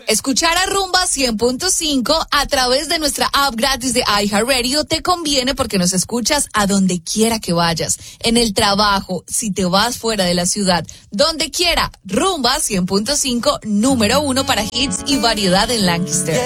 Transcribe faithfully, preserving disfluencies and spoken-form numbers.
Escuchar a Rumba cien punto cinco a través de nuestra app gratis de iHeartRadio te conviene porque nos escuchas a donde quiera que vayas, en el trabajo, si te vas fuera de la ciudad, donde quiera. Rumba cien punto cinco, número uno para hits y variedad en Lancaster.